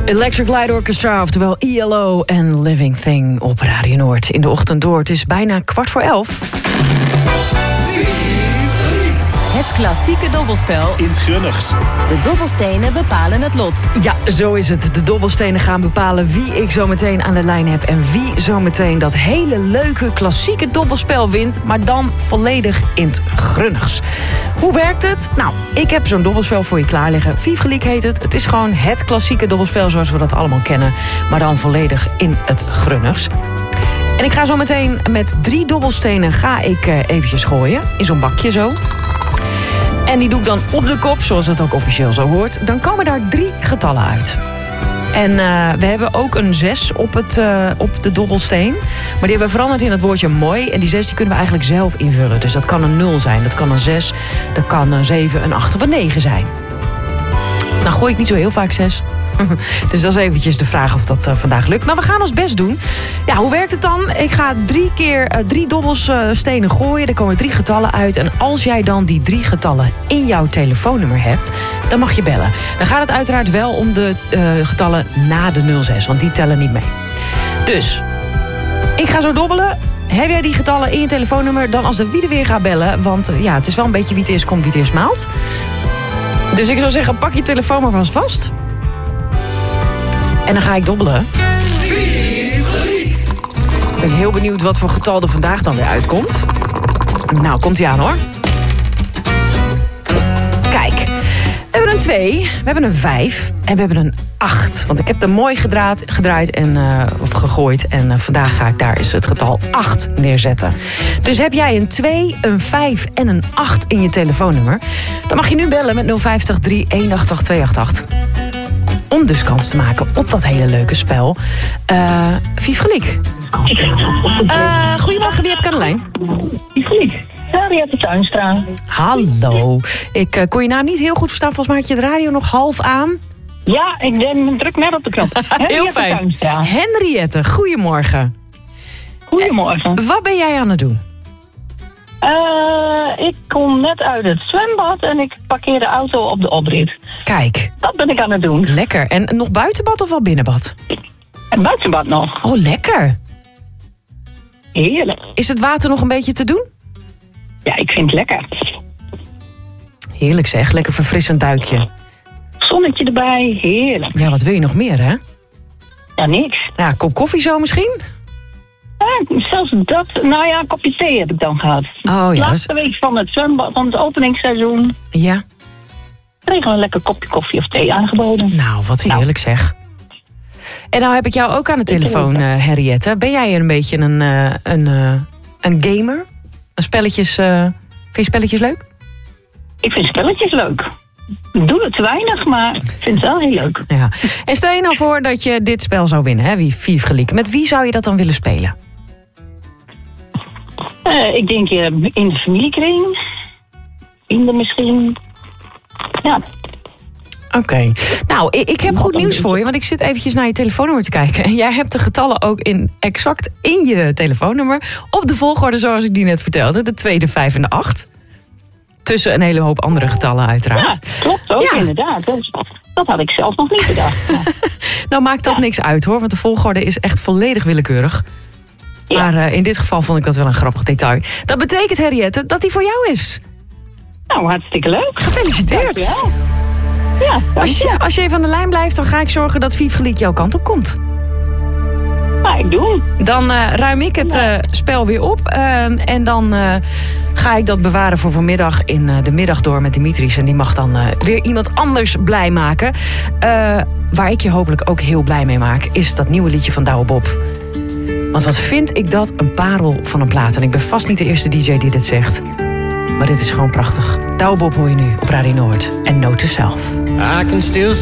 Electric Light Orchestra, oftewel ELO en Living Thing op Radio Noord. In de ochtend door, het is bijna 11:15. Het klassieke dobbelspel in het Grunnigs. De dobbelstenen bepalen het lot. Ja, zo is het. De dobbelstenen gaan bepalen wie ik zo meteen aan de lijn heb en wie zo meteen dat hele leuke klassieke dobbelspel wint, maar dan volledig in het Grunnigs. Hoe werkt het? Nou, ik heb zo'n dobbelspel voor je klaar liggen. Vivgeliek heet het. Het is gewoon het klassieke dobbelspel zoals we dat allemaal kennen, maar dan volledig in het Grunnigs. En ik ga zo meteen met 3 dobbelstenen eventjes gooien. In zo'n bakje zo. En die doe ik dan op de kop, zoals het ook officieel zo hoort. Dan komen daar 3 getallen uit. En we hebben ook een 6 op de dobbelsteen. Maar die hebben we veranderd in het woordje mooi. En die 6 die kunnen we eigenlijk zelf invullen. Dus dat kan een 0 zijn, dat kan een 6, dat kan een 7, een 8 of een 9 zijn. Nou gooi ik niet zo heel vaak 6. Dus dat is eventjes de vraag of dat vandaag lukt. Maar we gaan ons best doen. Ja, hoe werkt het dan? Ik ga 3 keer 3 dobbelstenen gooien. Er komen 3 getallen uit. En als jij dan die 3 getallen in jouw telefoonnummer hebt, dan mag je bellen. Dan gaat het uiteraard wel om de getallen na de 06. Want die tellen niet mee. Dus, ik ga zo dobbelen. Heb jij die getallen in je telefoonnummer, dan als de wie er weer gaat bellen. Want ja, het is wel een beetje wie het eerst komt, wie het eerst maalt. Dus ik zou zeggen, pak je telefoon maar vast. En dan ga ik dobbelen. Ik ben heel benieuwd wat voor getal er vandaag dan weer uitkomt. Nou, komt ie aan hoor. Kijk, we hebben een 2, we hebben een 5 en we hebben een 8. Want ik heb er mooi gedraaid en, of gegooid. En vandaag ga ik daar eens het getal 8 neerzetten. Dus heb jij een 2, een 5 en een 8 in je telefoonnummer, dan mag je nu bellen met 050 318 288. Om dus kans te maken op dat hele leuke spel. Vivgeliek. Goedemorgen, wie heb ik aan de lijn? Vivgeliek. Henriette Tuinstra. Hallo. Ik kon je naam niet heel goed verstaan. Volgens mij had je de radio nog half aan. Ja, ik druk net op de knop. Heel fijn. Tuinstra. Henriette, goedemorgen. Goedemorgen. Wat ben jij aan het doen? Ik kom net uit het zwembad en ik parkeer de auto op de oprit. Kijk. Dat ben ik aan het doen. Lekker. En nog buitenbad of al binnenbad? En buitenbad nog. Oh, lekker. Heerlijk. Is het water nog een beetje te doen? Ja, ik vind het lekker. Heerlijk zeg. Lekker verfrissend duikje. Zonnetje erbij. Heerlijk. Ja, wat wil je nog meer, hè? Ja, niks. Ja, een kop koffie zo misschien? Zelfs dat, nou ja, een kopje thee heb ik dan gehad. Oh, De ja, laatste week van het zwembad, van het openingsseizoen, Ja. kregen we een lekker kopje koffie of thee aangeboden. Nou, wat heerlijk zeg. En nou heb ik jou ook aan de telefoon, Henriette. Ben jij een beetje een gamer? Vind je spelletjes leuk? Ik vind spelletjes leuk. Ik doe het te weinig, maar ik vind het wel heel leuk. Ja. En stel je nou voor dat je dit spel zou winnen, hè? Vivgeliek. Met wie zou je dat dan willen spelen? Ik denk in de familiekring. Vrienden misschien. Ja. Oké. Nou, ik heb goed nieuws voor je, want ik zit eventjes naar je telefoonnummer te kijken. En jij hebt de getallen ook exact in je telefoonnummer. Op de volgorde zoals ik die net vertelde. De 2, de 5 en de 8. Tussen een hele hoop andere getallen uiteraard. Ja, klopt ook, inderdaad. Dat had ik zelf nog niet gedacht. Ja. Nou maakt dat niks uit hoor, want de volgorde is echt volledig willekeurig. Ja. Maar in dit geval vond ik dat wel een grappig detail. Dat betekent, Henriette, dat die voor jou is. Nou, hartstikke leuk. Gefeliciteerd. Ja, als je even aan de lijn blijft, dan ga ik zorgen dat Vivgeliek jouw kant op komt. Nou, ik doe. Dan ruim ik het spel weer op. En dan ga ik dat bewaren voor vanmiddag in de middag door met Dimitris. En die mag dan weer iemand anders blij maken. Waar ik je hopelijk ook heel blij mee maak, is dat nieuwe liedje van Douwe Bob. Want wat vind ik dat een parel van een plaat. En ik ben vast niet de eerste DJ die dit zegt. Maar dit is gewoon prachtig. Douwe Bob hoor je nu op Radio Noord. En Note to Self. I can still